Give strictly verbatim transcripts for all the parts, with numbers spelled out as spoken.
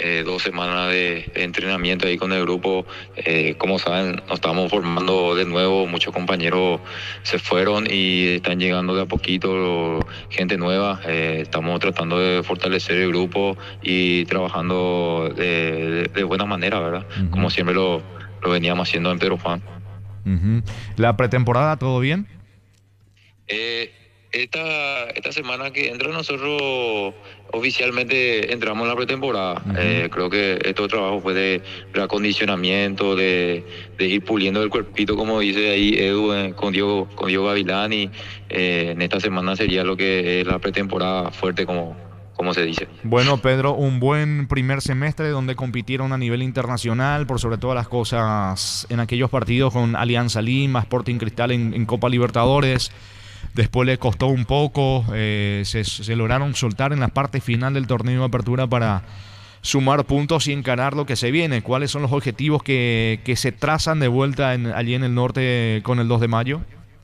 eh, dos semanas de, de entrenamiento ahí con el grupo. Eh, como saben, nos estamos formando de nuevo, muchos compañeros se fueron y están llegando de a poquito gente nueva. Eh, estamos tratando de fortalecer el grupo y trabajando de, de, de buena manera, ¿verdad? Como Ujú, siempre lo, lo veníamos haciendo en Pedro Juan. ujú. ¿La pretemporada todo bien? Eh, esta, esta semana que entra nosotros oficialmente entramos en la pretemporada. Ujú. Eh, creo que este trabajo fue de reacondicionamiento, de, de ir puliendo el cuerpito, como dice ahí Edu, eh, con Diego, con Diego Gavilán, y eh, en esta semana sería lo que es la pretemporada fuerte, como, como se dice. Bueno, Pedro, un buen primer semestre donde compitieron a nivel internacional, por sobre todas las cosas, en aquellos partidos con Alianza Lima, Sporting Cristal en, en Copa Libertadores. Después le costó un poco, eh, se, se lograron soltar en la parte final del torneo de apertura para sumar puntos y encarar lo que se viene. ¿Cuáles son los objetivos que, que se trazan de vuelta en- allí en el norte con el dos de mayo?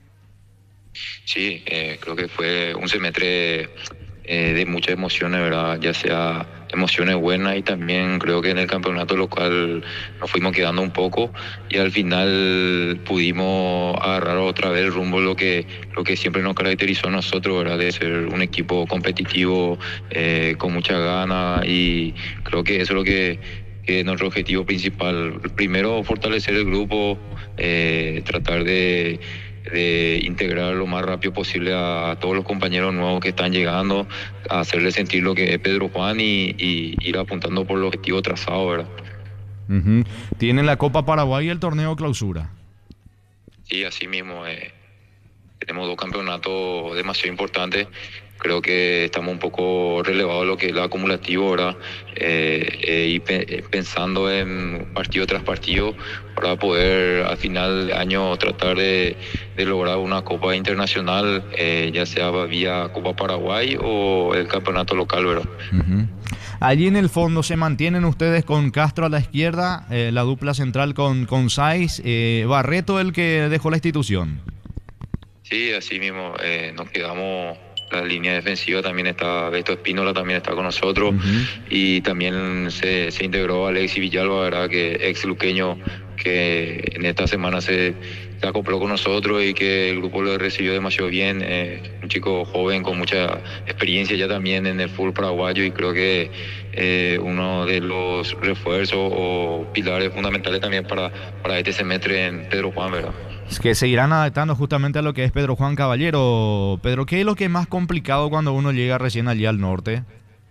Sí, eh, creo que fue un semestre eh, de muchas emociones, ¿verdad? Ya sea emociones buenas, y también creo que en el campeonato local nos fuimos quedando un poco y al final pudimos agarrar otra vez el rumbo, lo que, lo que siempre nos caracterizó a nosotros, ¿verdad? De ser un equipo competitivo, eh, con muchas ganas, y creo que eso es lo que que es nuestro objetivo principal. Primero, fortalecer el grupo, eh, tratar de de integrar lo más rápido posible a, a todos los compañeros nuevos que están llegando, a hacerles sentir lo que es Pedro Juan, y, y ir apuntando por el objetivo trazado, ¿verdad? Ujú. Tienen la Copa Paraguay y el torneo clausura. Sí, así mismo. Eh, tenemos dos campeonatos demasiado importantes. Creo que estamos un poco relevados en lo que es lo acumulativo, ¿verdad? Eh, eh, y pe- eh, pensando en partido tras partido para poder al final de año tratar de, de lograr una Copa Internacional, eh, ya sea vía Copa Paraguay o el campeonato local, ¿verdad? Ujú. Allí en el fondo se mantienen ustedes con Castro a la izquierda, eh, la dupla central con, con Saiz, eh, Barreto el que dejó la institución. Sí, así mismo, eh, nos quedamos. La línea defensiva también está, Beto Espínola también está con nosotros, Ujú. y también se, se integró Alexis Villalba, ¿verdad? Que ex luqueño, que en esta semana se, se acopló con nosotros y que el grupo lo recibió demasiado bien. Eh, un chico joven con mucha experiencia ya también en el fútbol paraguayo, y creo que eh, uno de los refuerzos o pilares fundamentales también para, para este semestre en Pedro Juan, ¿verdad? Es que se irán adaptando justamente a lo que es Pedro Juan Caballero. Pedro, ¿qué es lo que es más complicado cuando uno llega recién allí al norte?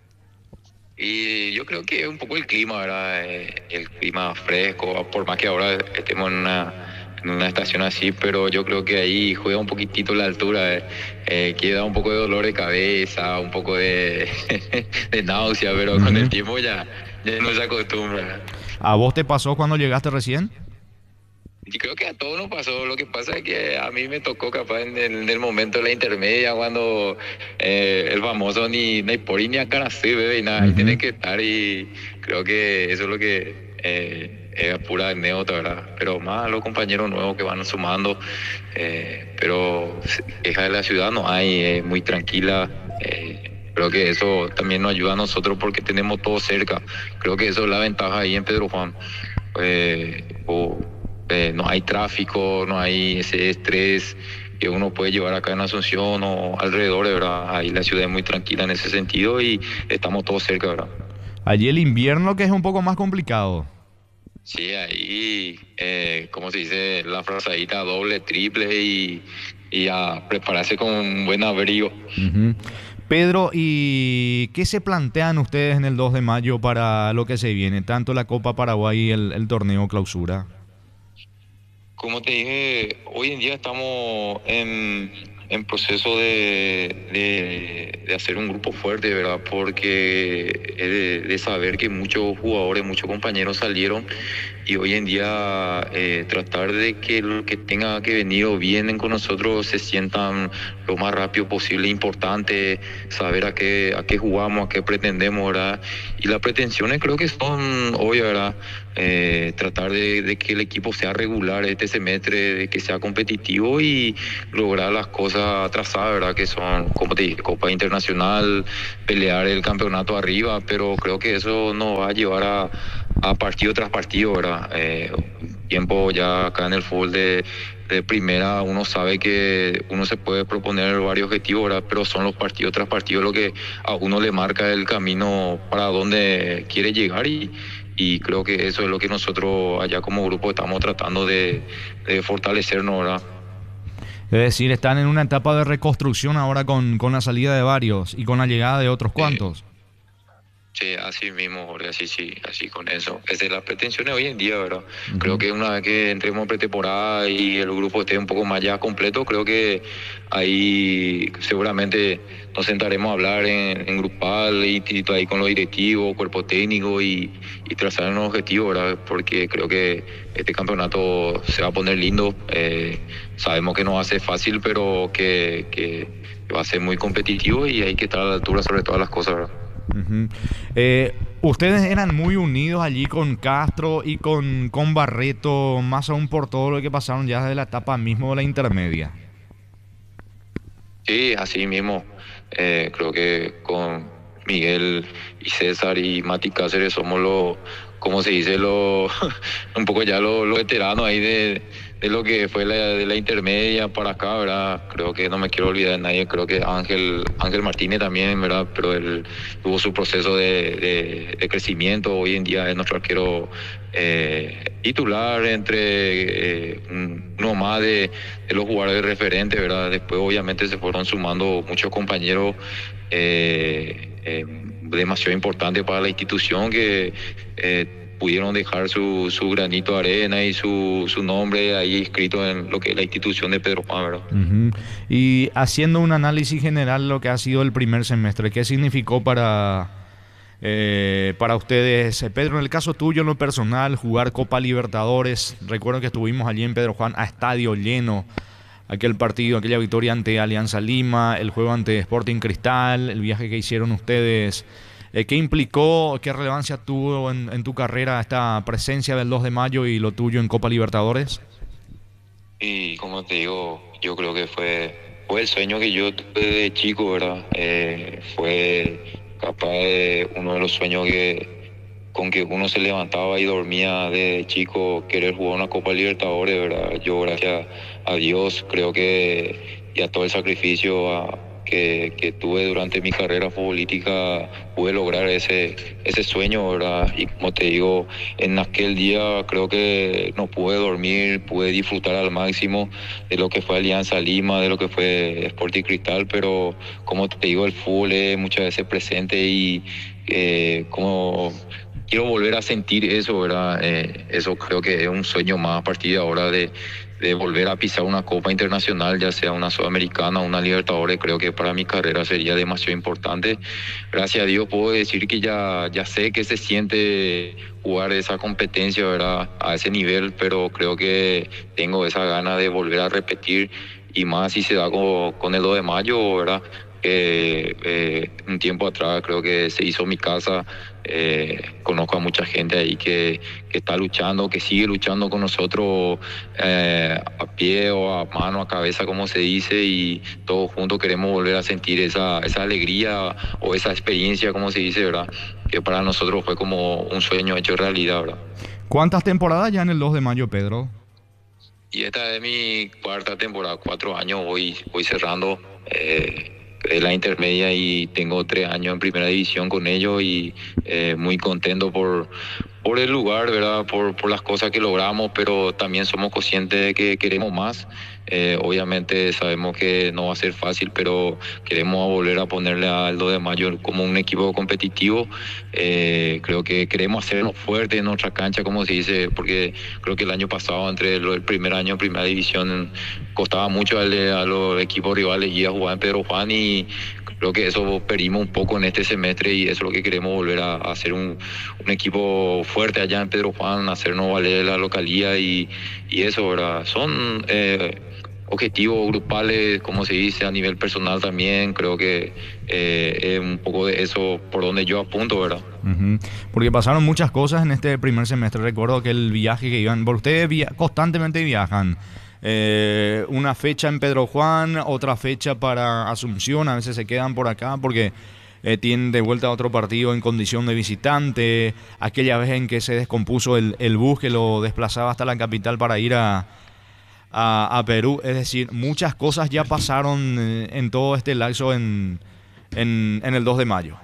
Y yo creo que un poco el clima, ¿verdad? Eh, el clima fresco, por más que ahora estemos en una, en una estación así, pero yo creo que ahí juega un poquitito la altura. Eh, eh, que da un poco de dolor de cabeza, un poco de, de náusea, pero con el Ujú. tiempo ya, ya no se acostumbra. ¿A vos te pasó cuando llegaste recién? Y creo que a todos nos pasó. Lo que pasa es que a mí me tocó capaz en el, en el momento de la intermedia, cuando eh, el famoso ni, ni por ni a cara se bebe y nada, ahí Ujú. tenés que estar, y creo que eso es lo que eh, es pura anécdota, ¿verdad? Pero más los compañeros nuevos que van sumando, eh, pero queja de la ciudad no hay, es muy tranquila. Eh, creo que eso también nos ayuda a nosotros porque tenemos todo cerca. Creo que eso es la ventaja ahí en Pedro Juan. Eh, o, eh, no hay tráfico, no hay ese estrés que uno puede llevar acá en Asunción o alrededor, de verdad. Ahí la ciudad es muy tranquila en ese sentido y estamos todos cerca, ¿verdad? Allí el invierno que es un poco más complicado. Sí, ahí, eh, como se dice, la frazadita doble, triple, y, y a prepararse con un buen abrigo. Ujú. Pedro, ¿y qué se plantean ustedes en el dos de mayo para lo que se viene? Tanto la Copa Paraguay y el, el torneo clausura. Como te dije, hoy en día estamos en, en proceso de, de, de hacer un grupo fuerte, ¿verdad? Porque es de, de saber que muchos jugadores, muchos compañeros salieron, y hoy en día eh, tratar de que los que tengan que venir o vienen con nosotros se sientan lo más rápido posible, importante saber a qué, a qué jugamos, a qué pretendemos, ¿verdad? Y las pretensiones creo que son obvias, ¿verdad? Eh, tratar de, de que el equipo sea regular este semestre, de que sea competitivo y lograr las cosas trazadas, ¿verdad? Que son, como te dije, Copa Internacional, pelear el campeonato arriba, pero creo que eso nos va a llevar a, a partido tras partido, ¿verdad? Eh, tiempo ya acá en el fútbol de, de primera, uno sabe que uno se puede proponer varios objetivos, ¿verdad? Pero son los partidos tras partidos lo que a uno le marca el camino para dónde quiere llegar y, y creo que eso es lo que nosotros allá como grupo estamos tratando de, de fortalecernos, ¿verdad? Es decir, están en una etapa de reconstrucción ahora con, con la salida de varios y con la llegada de otros Eh, cuantos. Sí, así mismo, Jorge, así sí, así con eso. Esa es la pretensión de hoy en día, ¿verdad? Uh-huh. Creo que una vez que entremos en pretemporada y el grupo esté un poco más ya completo, creo que ahí seguramente nos sentaremos a hablar en, en grupal y, y ahí con los directivos, cuerpo técnico y, y trazar un objetivo, ¿verdad? Porque creo que este campeonato se va a poner lindo. Eh, sabemos que no va a ser fácil, pero que, que va a ser muy competitivo y hay que estar a la altura sobre todas las cosas, ¿verdad? Uh-huh. Eh, ustedes eran muy unidos allí con Castro y con, con Barreto, más aún por todo lo que pasaron ya desde la etapa mismo de la intermedia. Sí, así mismo. Eh, creo que con Miguel y César y Mati Cáceres somos los, como se dice, los un poco ya los, los veteranos ahí de, de lo que fue la, de la intermedia para acá, ¿verdad? Creo que no me quiero olvidar de nadie, creo que Ángel, Ángel Martínez también, ¿verdad? Pero él tuvo su proceso de, de, de crecimiento, hoy en día es nuestro arquero eh, titular entre eh, uno más de, de los jugadores referentes, ¿verdad? Después obviamente se fueron sumando muchos compañeros eh, eh, demasiado importantes para la institución que eh, pudieron dejar su, su granito de arena y su, su nombre ahí escrito en lo que es la institución de Pedro Juan, ¿verdad? Uh-huh. Y haciendo un análisis general de lo que ha sido el primer semestre, ¿qué significó para, eh, para ustedes? Pedro, en el caso tuyo, en lo personal, jugar Copa Libertadores, recuerdo que estuvimos allí en Pedro Juan a estadio lleno, aquel partido, aquella victoria ante Alianza Lima, el juego ante Sporting Cristal, el viaje que hicieron ustedes. Eh, ¿Qué implicó, qué relevancia tuvo en, en tu carrera esta presencia del dos de mayo y lo tuyo en Copa Libertadores? Y como te digo, yo creo que fue, fue el sueño que yo tuve de chico, ¿verdad? Eh, fue capaz de uno de los sueños que con que uno se levantaba y dormía de chico, querer jugar una Copa Libertadores, ¿verdad? Yo, gracias a Dios, creo que y a todo el sacrificio a, que, que tuve durante mi carrera futbolística, pude lograr ese, ese sueño, ¿verdad? Y como te digo, en aquel día creo que no pude dormir, pude disfrutar al máximo de lo que fue Alianza Lima, de lo que fue Sporting Cristal, pero como te digo, el fútbol es muchas veces presente y eh, como... quiero volver a sentir eso, ¿verdad? Eh, eso creo que es un sueño más a partir de ahora de, de volver a pisar una Copa Internacional, ya sea una Sudamericana o una Libertadores. Creo que para mi carrera sería demasiado importante. Gracias a Dios puedo decir que ya, ya sé que se siente jugar esa competencia, ¿verdad? A ese nivel, pero creo que tengo esa gana de volver a repetir y más si se da con, con el dos de mayo, ¿verdad? Eh, eh, un tiempo atrás creo que se hizo mi casa. Eh, conozco a mucha gente ahí que, que está luchando, que sigue luchando con nosotros eh, a pie o a mano, a cabeza, como se dice, y todos juntos queremos volver a sentir esa, esa alegría o esa experiencia, como se dice, ¿verdad? Que para nosotros fue como un sueño hecho realidad, ¿verdad? ¿Cuántas temporadas ya en el dos de mayo, Pedro? Y esta es mi cuarta temporada, cuatro años, voy, voy cerrando. Eh, de la intermedia y tengo tres años en primera división con ellos y eh, muy contento por, por el lugar, ¿verdad? Por, por las cosas que logramos, pero también somos conscientes de que queremos más. Eh, obviamente sabemos que no va a ser fácil, pero queremos volver a ponerle al dos de mayo como un equipo competitivo. Eh, creo que queremos hacernos fuertes en nuestra cancha, como se dice, porque creo que el año pasado, entre el, el primer año en primera división, costaba mucho a, a los equipos rivales ir a jugar en Pedro Juan y creo que eso perdimos un poco en este semestre y eso es lo que queremos volver a, a hacer un, un equipo fuerte allá en Pedro Juan, hacernos valer la localía y, y eso, ¿verdad? Son... Eh, objetivos grupales, como se dice, a nivel personal también. Creo que eh, es un poco de eso por donde yo apunto, ¿verdad? Uh-huh. Porque pasaron muchas cosas en este primer semestre. Recuerdo que el viaje que iban, porque ustedes via- constantemente viajan. Eh, una fecha en Pedro Juan, otra fecha para Asunción, a veces se quedan por acá porque eh, tienen de vuelta a otro partido en condición de visitante. Aquella vez en que se descompuso el, el bus que lo desplazaba hasta la capital para ir a, a, a Perú. Es decir, muchas cosas ya pasaron eh, en todo este lapso en, en, en el dos de mayo.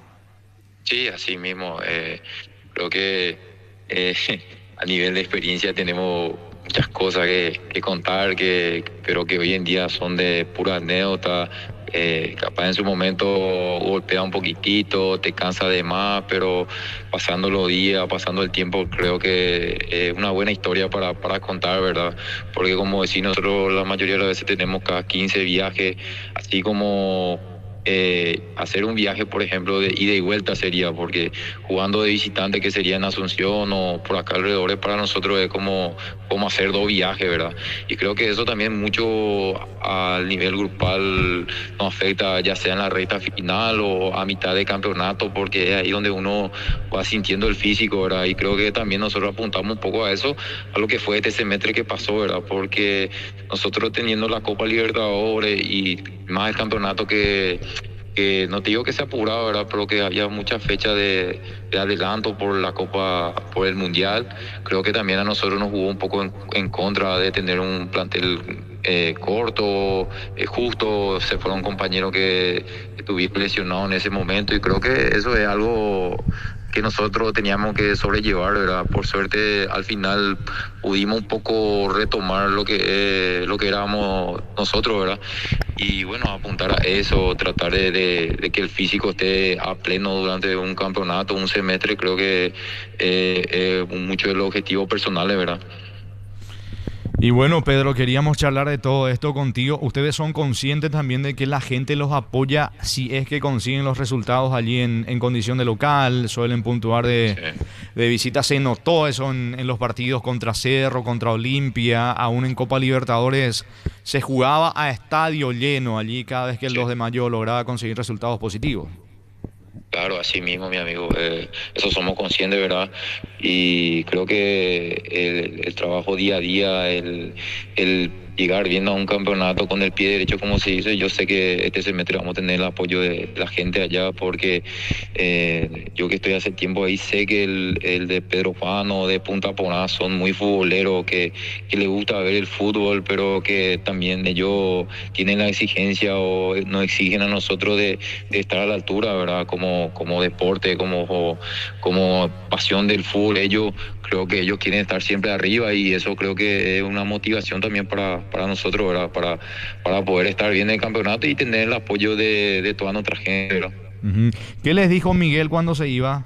Sí, así mismo. Eh, creo que eh, a nivel de experiencia tenemos muchas cosas que, que contar, que, pero que hoy en día son de pura anécdota. Eh, capaz en su momento golpea un poquitito, te cansa de más, pero pasando los días, pasando el tiempo, creo que es una buena historia para, para contar, ¿verdad? Porque como decís, nosotros la mayoría de las veces tenemos cada quince viajes, así como... Eh, hacer un viaje, por ejemplo, de ida y vuelta sería, porque jugando de visitante, que sería en Asunción o por acá alrededor, para nosotros es como, como hacer dos viajes, ¿verdad? Y creo que eso también mucho al nivel grupal nos afecta, ya sea en la recta final o a mitad de campeonato, porque es ahí donde uno va sintiendo el físico, ¿verdad? Y creo que también nosotros apuntamos un poco a eso, a lo que fue este semestre que pasó, ¿verdad? Porque nosotros teniendo la Copa Libertadores y más el campeonato que que no te digo que se apuraba, ¿verdad? Pero que había muchas fechas de, de adelanto por la Copa, por el Mundial. Creo que también a nosotros nos jugó un poco en, en contra de tener un plantel eh, corto, eh, justo. Se fueron compañeros que estuvieron lesionados en ese momento y creo que eso es algo que nosotros teníamos que sobrellevar, ¿verdad? Por suerte, al final pudimos un poco retomar lo que eh, lo que éramos nosotros, ¿verdad? Y bueno, apuntar a eso, tratar de, de, de que el físico esté a pleno durante un campeonato, un semestre, creo que eh, eh, mucho de los objetivos personales, ¿verdad? Y bueno, Pedro, queríamos charlar de todo esto contigo. Ustedes son conscientes también de que la gente los apoya si es que consiguen los resultados allí en, en condición de local, suelen puntuar de, sí. de visita. Se notó eso en, en los partidos contra Cerro, contra Olimpia, aún en Copa Libertadores. Se jugaba a estadio lleno allí cada vez que el sí. dos de mayo lograba conseguir resultados positivos. Claro, así mismo, mi amigo. Eh, eso somos conscientes, ¿verdad? Y creo que el, el trabajo día a día, el, el llegar viendo a un campeonato con el pie derecho, como se dice, yo sé que este semestre vamos a tener el apoyo de la gente allá, porque eh, yo que estoy hace tiempo ahí, sé que el, el de Pedro Juan o de Punta Poná son muy futboleros, que, que les gusta ver el fútbol, pero que también ellos tienen la exigencia o nos exigen a nosotros de, de estar a la altura, ¿verdad? Como, como deporte, como, como pasión del fútbol. Ellos, creo que ellos quieren estar siempre arriba y eso creo que es una motivación también para para nosotros, ¿verdad? Para, para poder estar bien en el campeonato y tener el apoyo de, de toda nuestra gente, ¿verdad? Uh-huh. ¿Qué les dijo Miguel cuando se iba?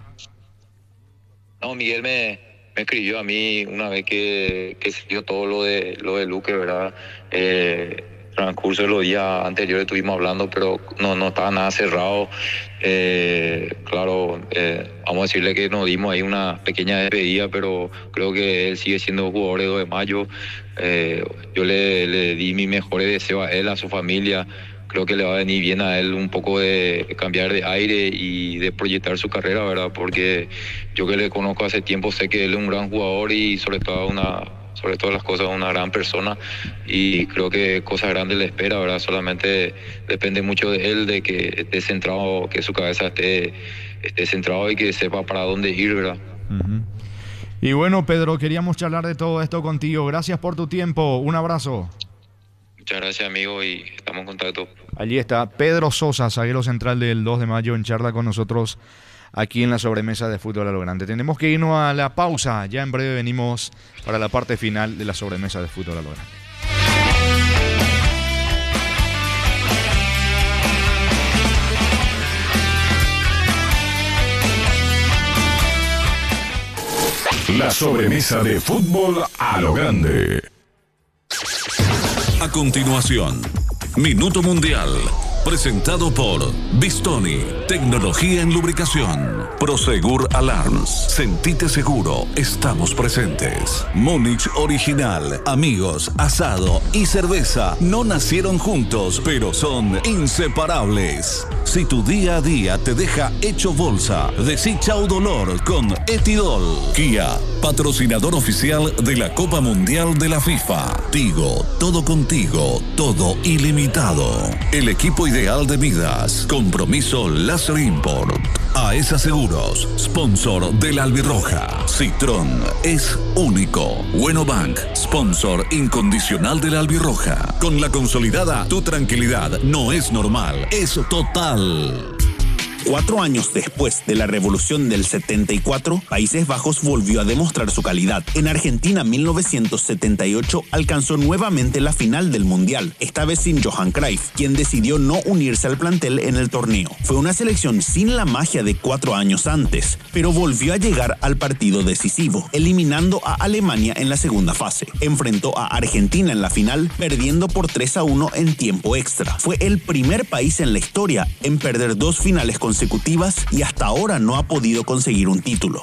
No, Miguel me, me escribió a mí una vez que, que se dio todo lo de, lo de Luque, ¿verdad? Eh, transcurso de los días anteriores estuvimos hablando, pero no, no estaba nada cerrado. Eh, claro, eh, vamos a decirle que nos dimos ahí una pequeña despedida, pero creo que él sigue siendo jugador de dos de mayo. Eh, yo le, le di mis mejores deseos a él, a su familia. Creo que le va a venir bien a él un poco de cambiar de aire y de proyectar su carrera, ¿verdad? Porque yo que le conozco hace tiempo sé que él es un gran jugador y sobre todo una... sobre todas las cosas, una gran persona y creo que cosas grandes le espera, ¿verdad? Solamente depende mucho de él, de que esté centrado, que su cabeza esté, esté centrado y que sepa para dónde ir, ¿verdad? Uh-huh. Y bueno, Pedro, queríamos charlar de todo esto contigo. Gracias por tu tiempo. Un abrazo. Muchas gracias, amigo, y estamos en contacto. Allí está Pedro Sosa, zaguero central del dos de mayo, en charla con nosotros aquí en la sobremesa de Fútbol a lo Grande. Tenemos que irnos a la pausa. Ya en breve venimos para la parte final de la sobremesa de Fútbol a lo Grande. La sobremesa de Fútbol a lo Grande. A continuación, Minuto Mundial. Presentado por Bistoni, tecnología en lubricación. Prosegur Alarms, sentite seguro, estamos presentes. Múnich Original, amigos, asado y cerveza no nacieron juntos, pero son inseparables. Si tu día a día te deja hecho bolsa, decí chau dolor con Etidol. Kia, patrocinador oficial de la Copa Mundial de la FIFA. Tigo, todo contigo, todo ilimitado. El equipo ideal de Midas. Compromiso Láser Import. A E S A Seguros, sponsor de la Albirroja. Citrón es único. Bueno Bank, sponsor incondicional de la Albirroja. Con la consolidada, tu tranquilidad no es normal, es total. Cuatro años después de la revolución del setenta y cuatro, Países Bajos volvió a demostrar su calidad. En Argentina, mil novecientos setenta y ocho alcanzó nuevamente la final del Mundial, esta vez sin Johan Cruyff, quien decidió no unirse al plantel en el torneo. Fue una selección sin la magia de cuatro años antes, pero volvió a llegar al partido decisivo, eliminando a Alemania en la segunda fase. Enfrentó a Argentina en la final, perdiendo por tres a uno en tiempo extra. Fue el primer país en la historia en perder dos finales consecutivas y hasta ahora no ha podido conseguir un título.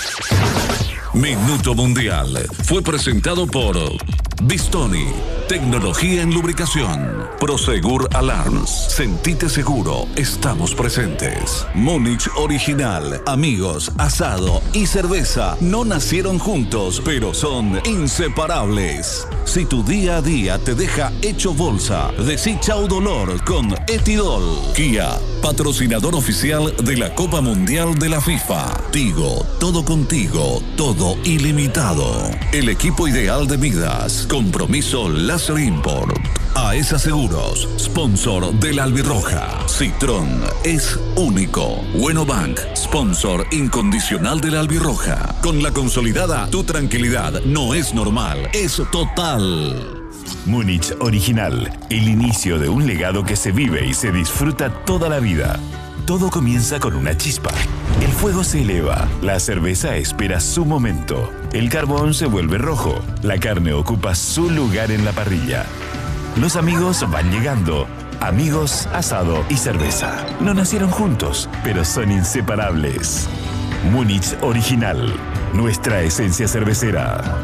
Minuto Mundial fue presentado por Bistoni, tecnología en lubricación. Prosegur Alarms, sentite seguro, estamos presentes. Múnich Original, amigos, asado y cerveza no nacieron juntos, pero son inseparables. Si tu día a día te deja hecho bolsa, decí chau dolor con Etidol. Kia, patrocinador oficial de la Copa Mundial de la FIFA. Tigo, todo contigo, todo ilimitado. El equipo ideal de Midas. Compromiso Láser Import. A E S A Seguros, sponsor de la Albirroja. Citrón es único. Bueno Bank, sponsor incondicional de la Albirroja. Con la consolidada, tu tranquilidad no es normal, es total. Múnich Original, el inicio de un legado que se vive y se disfruta toda la vida. Todo comienza con una chispa. El fuego se eleva, la cerveza espera su momento, el carbón se vuelve rojo, la carne ocupa su lugar en la parrilla. Los amigos van llegando. Amigos, asado y cerveza. No nacieron juntos, pero son inseparables. Múnich Original, nuestra esencia cervecera.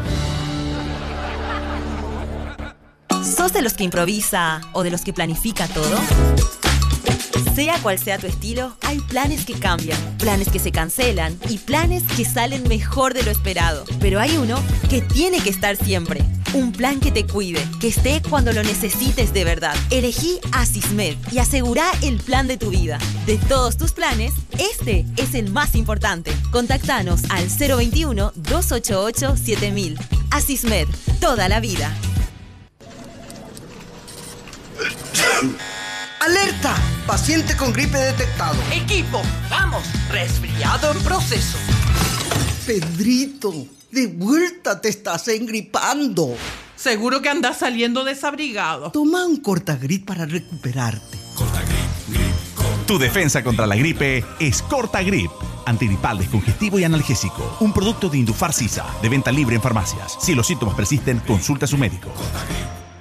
¿Sos de los que improvisa o de los que planifica todo? Sea cual sea tu estilo, hay planes que cambian, planes que se cancelan y planes que salen mejor de lo esperado. Pero hay uno que tiene que estar siempre. Un plan que te cuide, que esté cuando lo necesites de verdad. Elegí Asismed y asegurá el plan de tu vida. De todos tus planes, este es el más importante. Contactanos al cero veintiuno, dos ochenta y ocho, siete mil. Asismed, toda la vida. ¡Alerta! Paciente con gripe detectado. Equipo, vamos, resfriado en proceso. Pedrito, de vuelta te estás engripando. Seguro que andas saliendo desabrigado. Toma un Cortagrip para recuperarte. Cortagrip, grip, Cortagrip. Tu defensa contra la gripe es Cortagrip. Antigripal, descongestivo y analgésico. Un producto de Indufar Sisa, de venta libre en farmacias. Si los síntomas persisten, consulta a su médico. Cortagrip.